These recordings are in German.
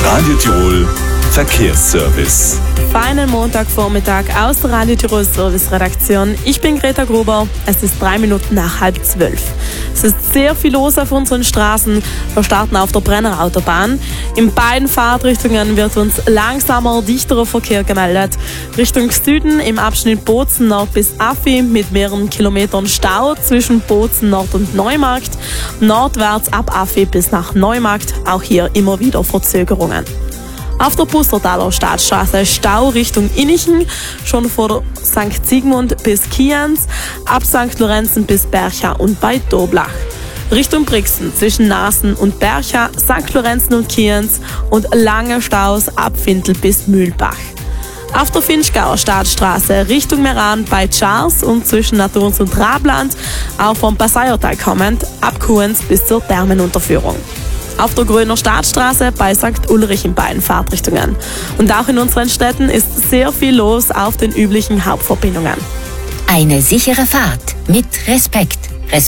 Radio Tirol Verkehrsservice. Feinen Montagvormittag aus der Radio Tirol Service-Redaktion. Ich bin Greta Gruber. Es ist 3 Minuten nach 11:30. Es ist sehr viel los auf unseren Straßen. Wir starten auf der Brenner Autobahn. In beiden Fahrtrichtungen wird uns langsamer, dichterer Verkehr gemeldet. Richtung Süden im Abschnitt Bozen Nord bis Affi mit mehreren Kilometern Stau zwischen Bozen Nord und Neumarkt. Nordwärts ab Affi bis nach Neumarkt. Auch hier immer wieder Verzögerungen. Auf der Pustertaler Staatsstraße Stau Richtung Innichen, schon vor der St. Sigmund bis Kienz, ab St. Lorenzen bis Bercha und bei Doblach. Richtung Brixen zwischen Nasen und Bercha, St. Lorenzen und Kienz und lange Staus ab Fintel bis Mühlbach. Auf der Finchgauer Staatsstraße Richtung Meran bei Charles und zwischen Naturns und Rabland, auch vom Passaiertal kommend, ab Kuhens bis zur Thermenunterführung. Auf der Gröner Staatsstraße bei St. Ulrich in beiden Fahrtrichtungen. Und auch in unseren Städten ist sehr viel los auf den üblichen Hauptverbindungen. Eine sichere Fahrt mit Respekt.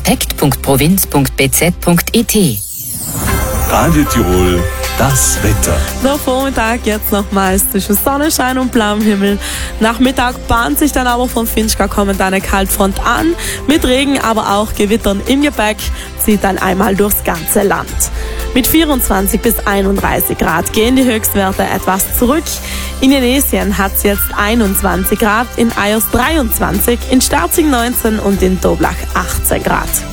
respekt.provinz.bz.it. Radio Tirol, das Wetter. Der Vormittag jetzt nochmals zwischen Sonnenschein und blauem Himmel. Nach Mittag bahnt sich dann aber von Finchgau kommend eine Kaltfront an. Mit Regen, aber auch Gewittern im Gepäck, zieht dann einmal durchs ganze Land. Mit 24 bis 31 Grad gehen die Höchstwerte etwas zurück. In Inesien hat es jetzt 21 Grad, in Eyers 23, in Sterzing 19 und in Doblach 18 Grad.